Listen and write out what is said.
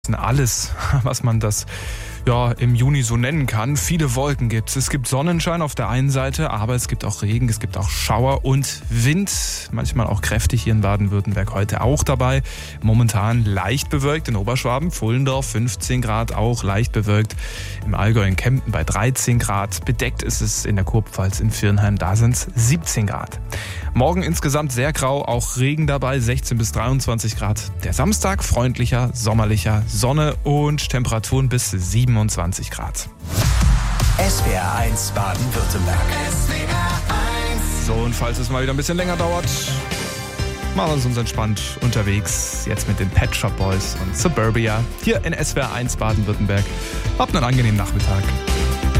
Alles, was man das im Juni so nennen kann. Viele Wolken gibt's. Es gibt Sonnenschein auf der einen Seite, aber es gibt auch Regen, es gibt auch Schauer und Wind. Manchmal auch kräftig hier in Baden-Württemberg heute auch dabei. Momentan leicht bewölkt in Oberschwaben, Pfullendorf 15 Grad, auch leicht bewölkt. Im Allgäu in Kempten bei 13 Grad. Bedeckt ist es in der Kurpfalz in Viernheim, da sind's 17 Grad. Morgen insgesamt sehr grau, auch Regen dabei, 16 bis 23 Grad. Der Samstag freundlicher, sommerlicher, Sonne und Temperaturen bis 27 Grad. SWR1 Baden-Württemberg. So, und falls es mal wieder ein bisschen länger dauert, machen wir uns entspannt unterwegs. Jetzt mit den Pet Shop Boys und Suburbia hier in SWR1 Baden-Württemberg. Habt einen angenehmen Nachmittag.